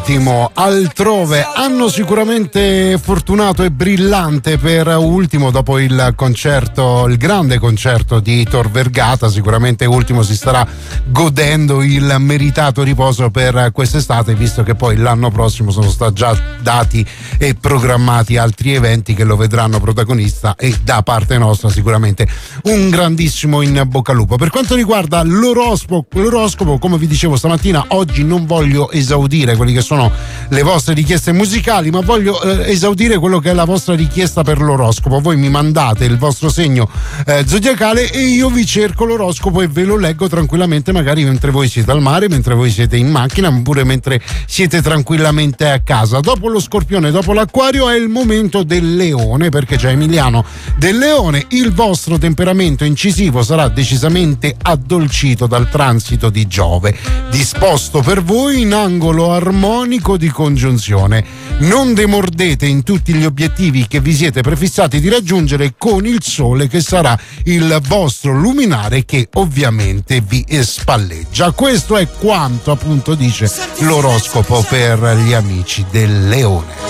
ultimo altrove, anno sicuramente fortunato e brillante per ultimo dopo il concerto, il grande concerto di Tor Vergata. Sicuramente ultimo si starà godendo il meritato riposo per quest'estate, visto che poi l'anno prossimo sono stati già dati e programmati altri eventi che lo vedranno protagonista, e da parte nostra sicuramente un grandissimo in bocca al lupo. Per quanto riguarda l'oroscopo, come vi dicevo stamattina, oggi non voglio esaudire quelli che sono le vostre richieste musicali, ma voglio esaudire quello che è la vostra richiesta per l'oroscopo. Voi mi mandate il vostro segno zodiacale e io vi cerco l'oroscopo e ve lo leggo tranquillamente, magari mentre voi siete al mare, mentre voi siete in macchina, oppure mentre siete tranquillamente a casa. Dopo lo Scorpione, dopo l'Acquario, è il momento del Leone, perché c'è Emiliano del Leone. Il vostro temperamento incisivo sarà decisamente addolcito dal transito di Giove, disposto per voi in angolo armonico di congiunzione. Non demordete in tutti gli obiettivi che vi siete prefissati di raggiungere, con il Sole che sarà il vostro luminare, che ovviamente vi spalleggia. Questo è quanto appunto dice l'oroscopo per gli amici del Leone.